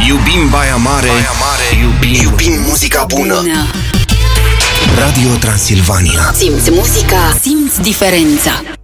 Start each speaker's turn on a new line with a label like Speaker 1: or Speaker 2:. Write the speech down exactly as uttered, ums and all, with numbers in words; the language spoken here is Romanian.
Speaker 1: Iubim Baia Mare, Baia Mare. Iubim, iubim muzica bună. Radio Transilvania.
Speaker 2: Simți muzica, simți diferența.